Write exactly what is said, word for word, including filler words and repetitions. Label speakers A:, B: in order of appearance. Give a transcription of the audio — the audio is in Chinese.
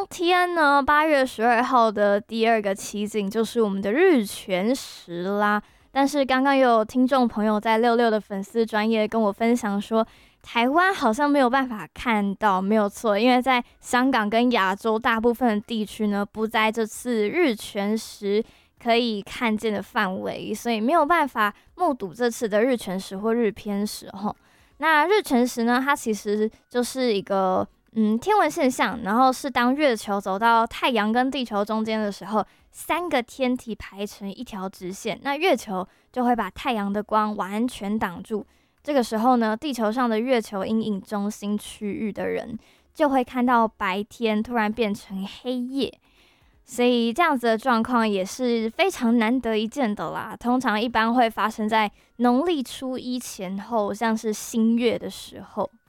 A: 当天呢，八月十二号的第二个奇景就是我们的日全食啦。但是刚刚有听众朋友在六六的粉丝专页跟我分享说，台湾好像没有办法看到，没有错，因为在香港跟亚洲大部分的地区呢，不在这次日全食可以看见的范围，所以没有办法目睹这次的日全食或日偏食吼。那日全食呢，它其实就是一个嗯天文现象，然后是当月球走到太阳跟地球中间的时候，三个天体排成一条直线，那月球就会把太阳的光完全挡住。这个时候呢，地球上的月球阴影中心区域的人就会看到白天突然变成黑夜。所以这样子的状况也是非常难得一见的啦。通常一般会发生在农历初一前后，像是新月的时候。